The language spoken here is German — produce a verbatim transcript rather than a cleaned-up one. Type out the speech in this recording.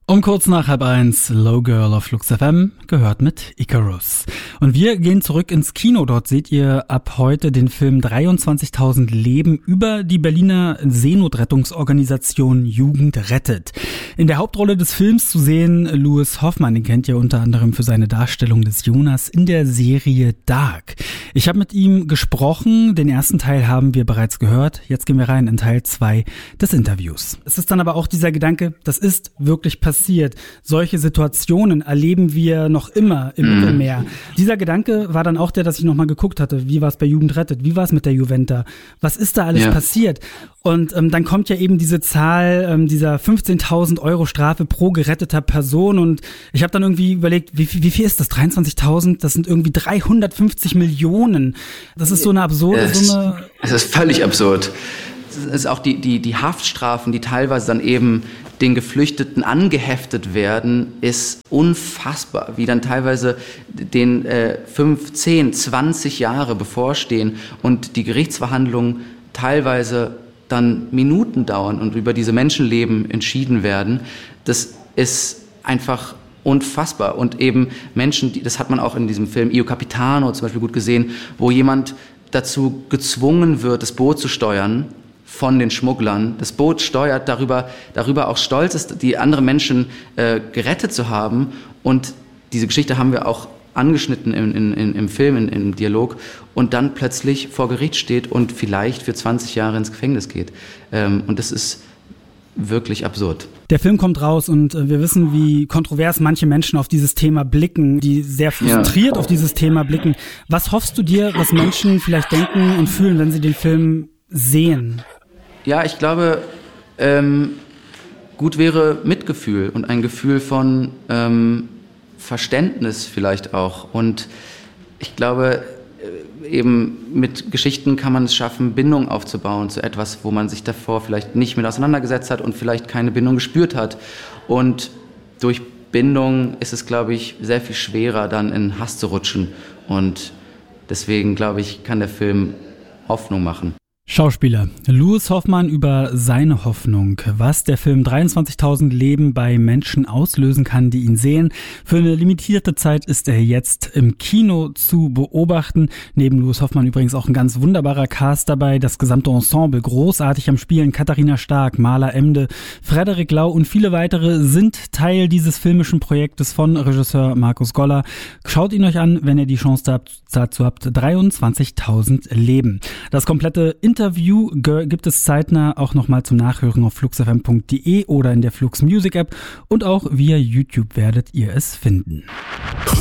Um kurz nach halb eins, Low Girl auf Flux F M, gehört mit Icarus. Und wir gehen zurück ins Kino. Dort seht ihr ab heute den Film dreiundzwanzigtausend Leben über die Berliner Seenotrettungsorganisation Jugend rettet. In der Hauptrolle des Films zu sehen Louis Hoffmann, den kennt ihr unter anderem für seine Darstellung des Jonas in der Serie Dark. Ich habe mit ihm gesprochen, den ersten Teil haben wir bereits gehört, jetzt gehen wir rein in Teil zwei des Interviews. Es ist dann aber auch dieser Gedanke, das ist wirklich passiert. Passiert. Solche Situationen erleben wir noch immer im Mhm. Mittelmeer. Dieser Gedanke war dann auch der, dass ich nochmal geguckt hatte, wie war es bei Jugend rettet, wie war es mit der Juventa, was ist da alles ja. passiert? Und ähm, dann kommt ja eben diese Zahl ähm, dieser fünfzehntausend Euro Strafe pro geretteter Person und ich habe dann irgendwie überlegt, wie viel, wie viel ist das? dreiundzwanzigtausend? Das sind irgendwie dreihundertfünfzig Millionen. Das ist so eine absurde es, Summe. Es ist völlig absurd. Es ist auch die, die, die Haftstrafen, die teilweise dann eben den Geflüchteten angeheftet werden, ist unfassbar, wie dann teilweise den äh, fünf, zehn, zwanzig Jahre bevorstehen und die Gerichtsverhandlungen teilweise dann Minuten dauern und über diese Menschenleben entschieden werden. Das ist einfach unfassbar. Und eben Menschen, die, das hat man auch in diesem Film Io Capitano zum Beispiel gut gesehen, wo jemand dazu gezwungen wird, das Boot zu steuern von den Schmugglern. Das Boot steuert, darüber, darüber auch stolz ist, die anderen Menschen äh, gerettet zu haben. Und diese Geschichte haben wir auch angeschnitten in, in, in, im Film, in, im Dialog. Und dann plötzlich vor Gericht steht und vielleicht für zwanzig Jahre ins Gefängnis geht. Ähm, und das ist wirklich absurd. Der Film kommt raus und äh, wir wissen, wie kontrovers manche Menschen auf dieses Thema blicken, die sehr frustriert ja. auf dieses Thema blicken. Was hoffst du dir, was Menschen vielleicht denken und fühlen, wenn sie den Film sehen? Ja, ich glaube, ähm, gut wäre Mitgefühl und ein Gefühl von ähm, Verständnis vielleicht auch. Und ich glaube, äh, eben mit Geschichten kann man es schaffen, Bindung aufzubauen zu etwas, wo man sich davor vielleicht nicht mit auseinandergesetzt hat und vielleicht keine Bindung gespürt hat. Und durch Bindung ist es, glaube ich, sehr viel schwerer, dann in Hass zu rutschen. Und deswegen, glaube ich, kann der Film Hoffnung machen. Schauspieler Louis Hoffmann über seine Hoffnung, was der Film dreiundzwanzigtausend Leben bei Menschen auslösen kann, die ihn sehen. Für eine limitierte Zeit ist er jetzt im Kino zu beobachten. Neben Louis Hoffmann übrigens auch ein ganz wunderbarer Cast dabei, das gesamte Ensemble großartig am Spielen. Katharina Stark, Maler Emde, Frederik Lau und viele weitere sind Teil dieses filmischen Projektes von Regisseur Markus Goller. Schaut ihn euch an, wenn ihr die Chance dazu habt. dreiundzwanzigtausend Leben. Das komplette Interview gibt es zeitnah auch nochmal zum Nachhören auf flux f m punkt d e oder in der Flux Music App und auch via YouTube werdet ihr es finden.